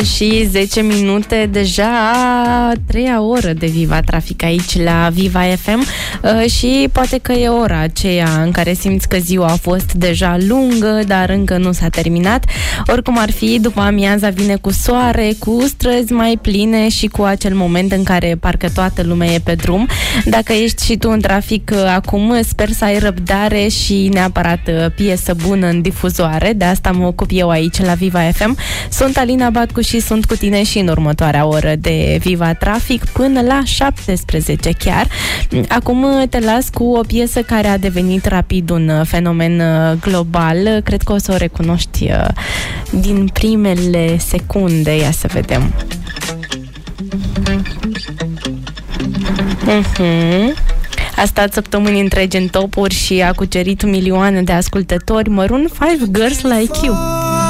Și 10 minute, deja a treia oră de Viva Trafic aici la Viva FM și poate că e ora aceea în care simți că ziua a fost deja lungă, dar încă nu s-a terminat. Oricum ar fi, după amiaza vine cu soare, cu străzi mai pline și cu acel moment în care parcă toată lumea e pe drum. Dacă ești și tu în trafic acum, sper să ai răbdare și neapărat piesă bună în difuzoare. De asta mă ocup eu aici la Viva FM. Sunt Alina Batcu și sunt cu tine și în următoarea oră de Viva Trafic până la 17 chiar. Acum te las cu o piesă care a devenit rapid un fenomen global. Cred că o să o recunoști din primele secunde. Ia să vedem. A stat săptămâni întregi în topuri și a cucerit milioane de ascultători. Maroon 5, Girls Like You.